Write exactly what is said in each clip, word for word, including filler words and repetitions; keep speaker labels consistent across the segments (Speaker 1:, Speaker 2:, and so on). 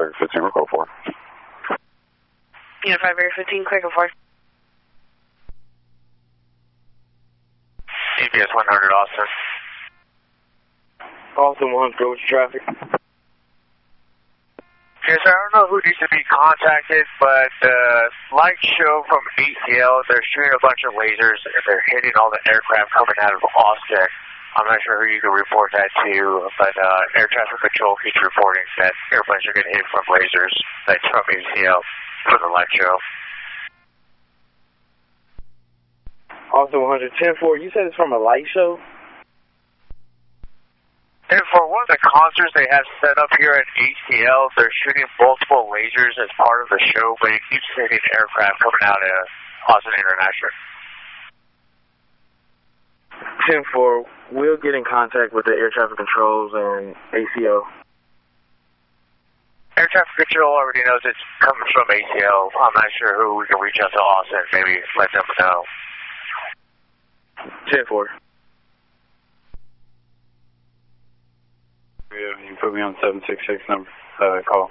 Speaker 1: Area fifteen, we'll go for.
Speaker 2: Unit five, Area fifteen, clear, go for.
Speaker 3: C B S one hundred, Austin.
Speaker 4: Austin one hundred, what's your traffic?
Speaker 3: Yes, I don't know who needs to be contacted, but the uh, light show from A C L, they're shooting a bunch of lasers and they're hitting all the aircraft coming out of Austin. I'm not sure who you can report that to, but uh, air traffic control keeps reporting that airplanes are getting hit from lasers. That's from A C L for the light show.
Speaker 4: Austin one hundred, ten four, you said it's from a light show?
Speaker 3: And for one of the concerts they have set up here at A C L, they're shooting multiple lasers as part of the show, but it keeps hitting aircraft coming out of Austin International.
Speaker 4: ten four, we'll get in contact with the air traffic controls and A C L.
Speaker 3: Air traffic control already knows it's coming from A C L. I'm not sure who we can reach out to Austin, maybe let them know.
Speaker 4: ten four.
Speaker 1: Yeah, you can put me on seven six six number, uh, call.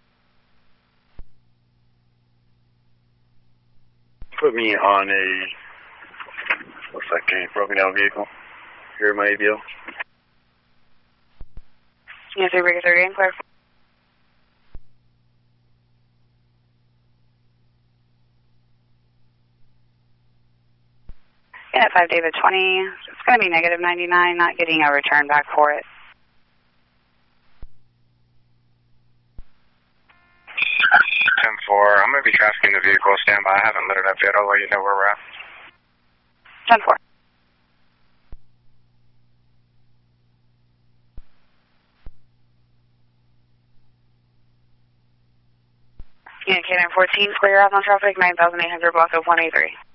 Speaker 1: Put me on a, looks like a broken down vehicle. Here my A B L.
Speaker 2: Unit three, Breaker thirty-eight, clear. Unit five, David twenty, it's going to be negative ninety-nine, not getting a return back for it.
Speaker 5: ten four, I'm going to be trafficking the vehicle. Stand by. I haven't lit it up yet. I'll let you know where we're at.
Speaker 2: ten four. Unit K nine fourteen, clear out on traffic, nine thousand eight hundred, block of one eight three.